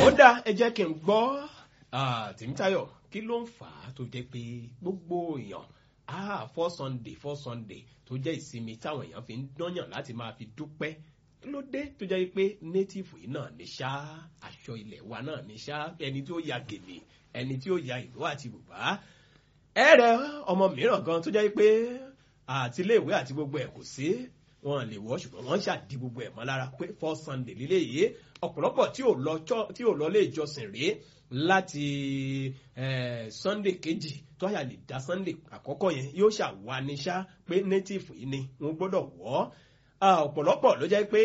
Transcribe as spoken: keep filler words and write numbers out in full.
ó dá ẹ jẹ́ kí n gbọ́ Tèmítáyọ̀ kí ló ń fà á tó jẹ́ pé gbogbo èèyàn ah four Sunday four Sunday tó jẹ́ ìsinmi táwọn èèyàn fi ń dányàn láti máa fi dúpẹ́ kí ló dé tó jẹ́ pé native yìí náà ní ṣá aṣọ ilẹ̀ wa náà ní ṣá ẹni tí ó ya gèlè ẹni tí ó ya ìró àti bùbá ẹ̀rẹ̀ ọmọ mìíràn gan tó jẹ́ pé àti iléèwé àti gbogbo ẹ̀ kò sí wọn lè wọ́ ṣùgbọ́n wọ́n ṣàdí gbogbo ẹ̀ mọ́ lára pé four Sunday lílé yìí ọ̀pọ̀lọpọ̀ tí ò lọ tí ò lọ lé ìjọsìn rèé láti Sunday kejì tó àyà lè dá Sunday àkọ́kọ́ yẹn yóò ṣàwá ní ṣá pé native yìí ni wọ́n gbọ́dọ̀ wọ̀ ọ̀pọ̀lọpọ̀ ló jẹ́ pé